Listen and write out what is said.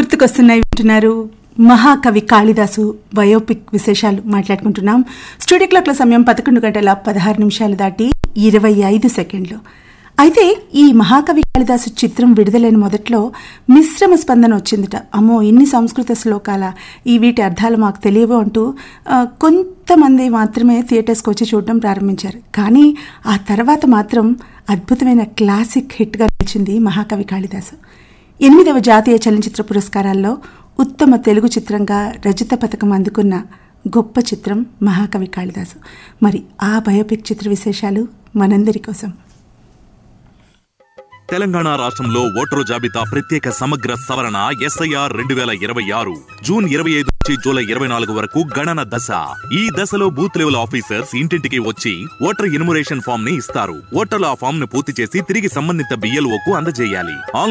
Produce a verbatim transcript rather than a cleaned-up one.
గుర్తుకొస్తున్నాయి వింటున్నారు. మహాకవి కాళిదాసు బయోపిక్ విశేషాలు మాట్లాడుకుంటున్నాం. స్టూడియో క్లాక్ల సమయం పదకొండు గంటల పదహారు నిమిషాలు దాటి ఇరవై ఐదు సెకండ్లు. అయితే ఈ మహాకవి కాళిదాసు చిత్రం విడుదలైన మొదట్లో మిశ్రమ స్పందన వచ్చిందిట. అమ్మో, ఇన్ని సంస్కృత శ్లోకాల, ఈ వీటి అర్థాలు మాకు తెలియవు అంటూ కొంతమంది మాత్రమే థియేటర్స్కి వచ్చి చూడడం ప్రారంభించారు. కానీ ఆ తర్వాత మాత్రం అద్భుతమైన క్లాసిక్ హిట్గా నిలిచింది మహాకవి కాళిదాసు. ఎనిమిదవ జాతీయ చలనచిత్ర పురస్కారాల్లో ఉత్తమ తెలుగు చిత్రంగా రజత పథకం అందుకున్న గొప్ప చిత్రం మహాకవి కాళిదాసు. మరి ఆ బయోపిక్ చిత్ర విశేషాలు మనందరి కోసం. తెలంగాణ రాష్ట్రంలో ఓటరు జాబితా ప్రత్యేక సమగ్ర సవరణ ఎస్ఐఆర్ రెండు వేల ఇరవై ఆరు జూన్ ఇరవై ఐదు నుంచి జూలై ఇరవై నాలుగు వరకు గణన దశ. ఈ దశలో బూత్ లెవెల్ ఆఫీసర్స్ ఇంటింటికి వచ్చి ఓటర్ ఇన్మురేషన్ ఫామ్ ని ఇస్తారు. ఓటర్లు ఆ ఫామ్ ను పూర్తి చేసి తిరిగి సంబంధిత బిఎల్ఓ కు అందజేయాలి.